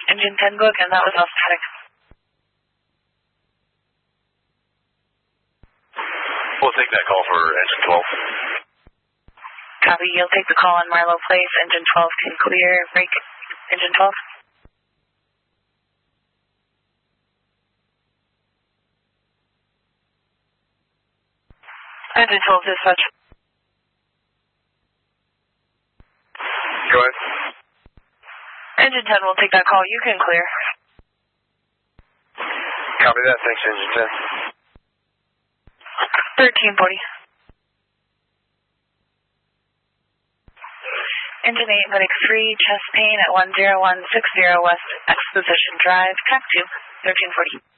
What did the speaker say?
Engine 10 go again, that was off static. We'll take that call for engine 12. Copy, you'll take the call on Marlow Place. Engine 12 can clear. Break. Engine 12. Engine 12 dispatch. Go ahead. Engine 10 will take that call. You can clear. Copy that. Thanks, engine 10. 1340. Engine 8, medic 3, chest pain at 10160 West Exposition Drive, TAC 2, 1340.